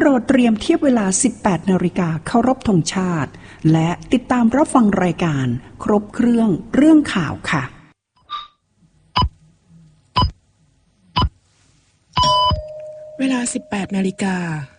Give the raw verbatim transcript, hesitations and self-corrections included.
รดเตรียมเทียบเวลา สิบแปด นาฬิกาเคารพธงชาติและติดตามรับฟังรายการครบเครื่องเรื่องข่าวค่ะเวลา สิบแปด นาฬิกา